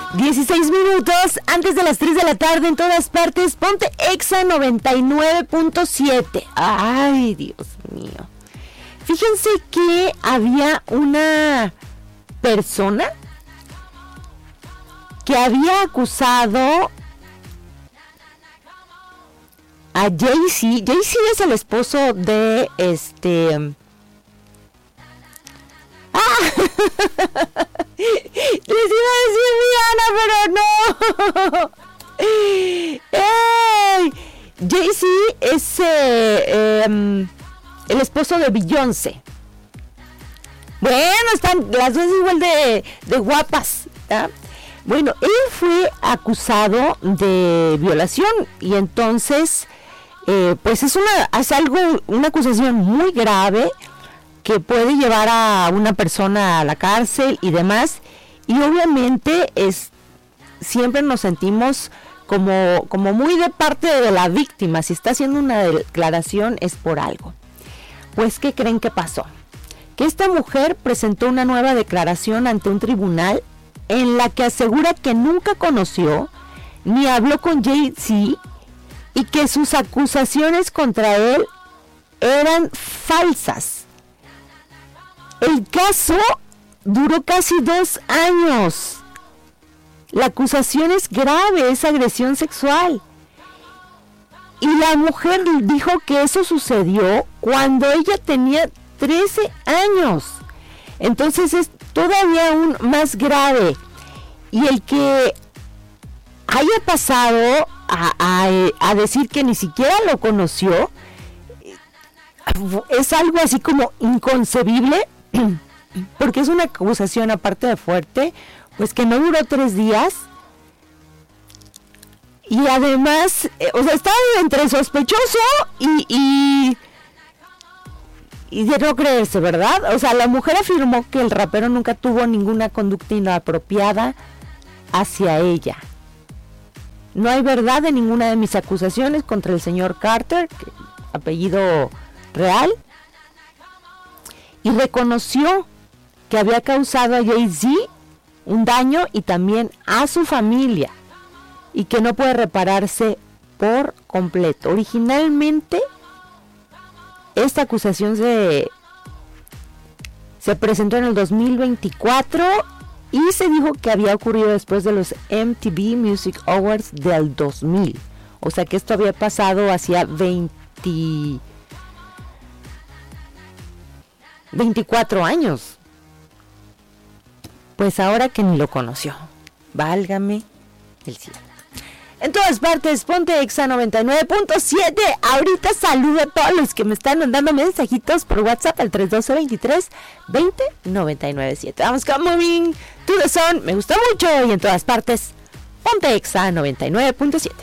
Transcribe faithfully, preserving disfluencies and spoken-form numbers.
dieciséis minutos antes de las tres de la tarde en todas partes. Ponte Exa noventa y nueve punto siete. Ay, Dios mío. Fíjense que había una persona que había acusado a Jay-Z. Jay-Z es el esposo de este... ¡Ah! Les iba a decir Rihanna, pero no. ¡Ey! Jay-Z es eh, eh, el esposo de Beyoncé. Bueno, están las dos igual de, de guapas, ¿tá? Bueno, él fue acusado de violación y entonces, eh, pues es una es algo, una acusación muy grave que puede llevar a una persona a la cárcel y demás. Y obviamente es siempre nos sentimos como, como muy de parte de la víctima. Si está haciendo una declaración es por algo. Pues, ¿qué creen que pasó? Que esta mujer presentó una nueva declaración ante un tribunal en la que asegura que nunca conoció ni habló con Jay-Z y que sus acusaciones contra él eran falsas. El caso duró casi dos años. La acusación es grave, es agresión sexual. Y la mujer dijo que eso sucedió cuando ella tenía trece años. Entonces es todavía aún más grave. Y el que haya pasado a, a, a decir que ni siquiera lo conoció, es algo así como inconcebible. Porque es una acusación aparte de fuerte, pues que no duró tres días y además, eh, o sea, estaba entre sospechoso y, y y de no creerse, ¿verdad? O sea, la mujer afirmó que el rapero nunca tuvo ninguna conducta inapropiada hacia ella. No hay verdad en ninguna de mis acusaciones contra el señor Carter, que, apellido real, y reconoció que había causado a Jay-Z un daño y también a su familia y que no puede repararse por completo. Originalmente esta acusación se, se presentó en el dos mil veinticuatro y se dijo que había ocurrido después de los M T V Music Awards del dos mil. O sea que esto había pasado hacia veinte, veinticuatro años. Pues ahora que ni lo conoció. Válgame el cielo. En todas partes, ponte Exa noventa y nueve punto siete. Ahorita saludo a todos los que me están mandando mensajitos por WhatsApp al tres uno dos, veintitrés, veinte, noventa y nueve siete. Vamos con Moving to the Sun. Me gusta mucho y en todas partes, ponte Exa noventa y nueve punto siete.